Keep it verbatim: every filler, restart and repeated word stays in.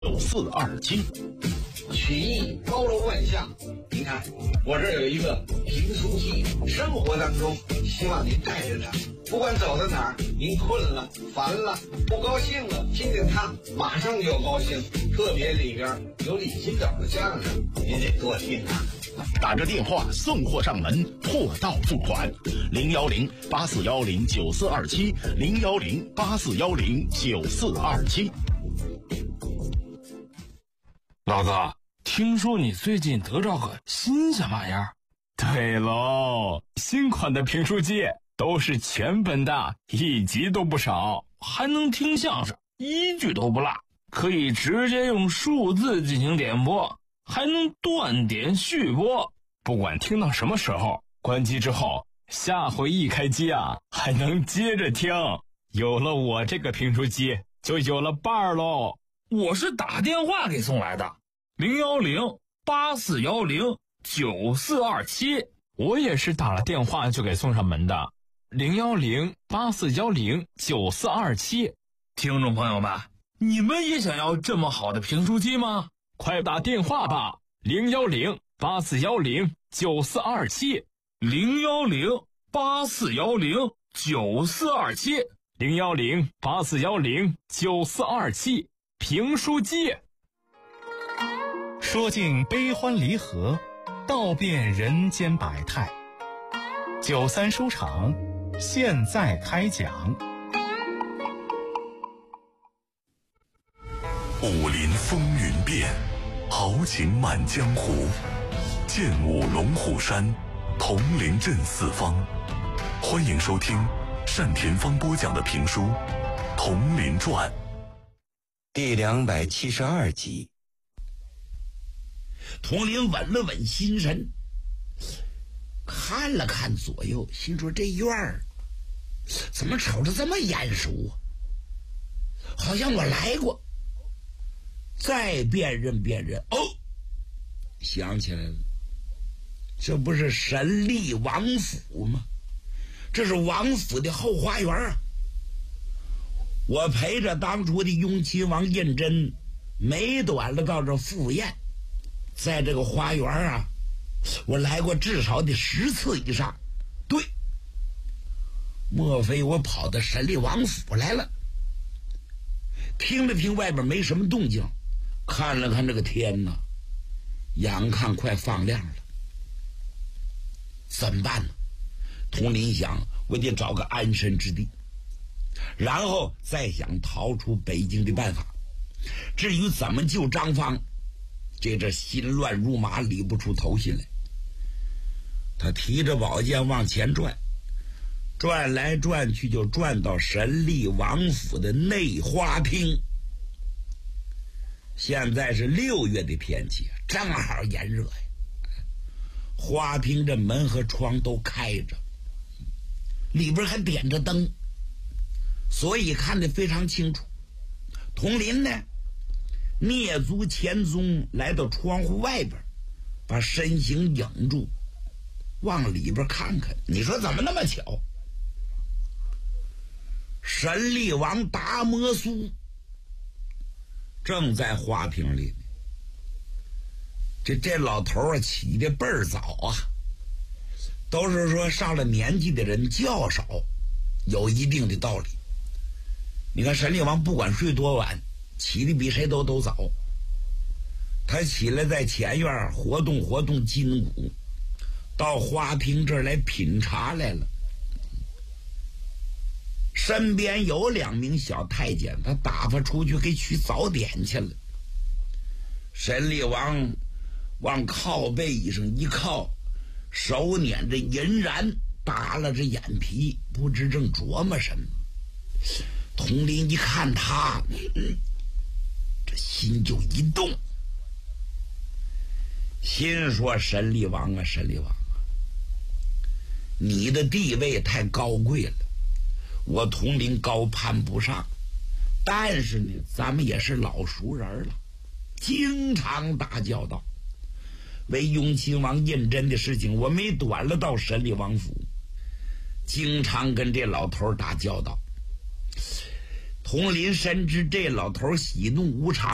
九四二七， 曲艺包罗万象。您看，我这儿有一个评书机，生活当中希望您带着它，不管走到哪儿，您困了、烦了、不高兴了，听听它，马上就高兴。特别里边有李金斗的相声，您得多听啊。 打着电话送货上门，货到付款，零幺零八四幺零九四二七，零幺零八四幺零九四二七。 老子听说你最近得着个新鲜玩意儿？ 对喽，新款的评书机都是全本的，一集都不少， 还能听相声，一句都不落，可以直接用数字进行点播，还能断点续播， 不管听到什么时候，关机之后下回一开机啊，还能接着听。有了我这个评书机，就有了伴儿喽。 我是打电话给送来的，零幺零八四幺零九四二七。 我也是打了电话就给送上门的，零幺零八四幺零九四二七。 听众朋友们，你们也想要这么好的评书机吗？ 快打电话吧，零幺零八四幺零九四二七， 零幺零八四幺零九四二七， 零幺零八四幺零九四二七。评书机， 说尽悲欢离合，道遍人间百态。九三书场现在开讲。 武林风云变，豪情满江湖，剑舞龙虎山，铜陵镇四方。欢迎收听单田芳播讲的评书《铜陵传》 第两百七十二集。 童林稳了稳心神，看了看左右，心说这院儿怎么瞅着这么眼熟啊？好像我来过。再辨认辨认，哦，想起来了，这不是神力王府吗？这是王府的后花园啊！我陪着当初的雍亲王胤禛没短了到这赴宴，在这个花园啊，我来过至少得十次以上。对，莫非我跑到神力王府来了？听了听外边没什么动静，看了看这个天呐，眼看快放亮了，怎么办呢？童林想，我得找个安身之地，然后再想逃出北京的办法。至于怎么救张芳，这这心乱如麻，理不出头绪来。他提着宝剑往前转，转来转去，就转到神力王府的内花厅。现在是六月的天气，正好炎热呀。花厅这门和窗都开着，里边还点着灯，所以看得非常清楚。童林呢，蹑足潜踪来到窗户外边，把身形影住，往里边看看。你说怎么那么巧？神力王达摩苏正在花厅里。这这老头啊，起的倍儿早啊，都是说上了年纪的人较少，有一定的道理。你看神力王不管睡多晚，起的比谁都都早。他起来在前院活动活动筋骨，到花厅这儿来品茶来了。身边有两名小太监，他打发出去给取早点去了。神力王往靠背上一靠，手捻着银髯，耷拉着眼皮，不知正琢磨什么。童林一看他，嗯，这心就一动，心说神力王啊，神力王啊，你的地位太高贵了，我童林高攀不上。但是呢，咱们也是老熟人了，经常打交道。为雍亲王胤禛的事情，我没短了到神力王府，经常跟这老头打交道。童林深知这老头喜怒无常，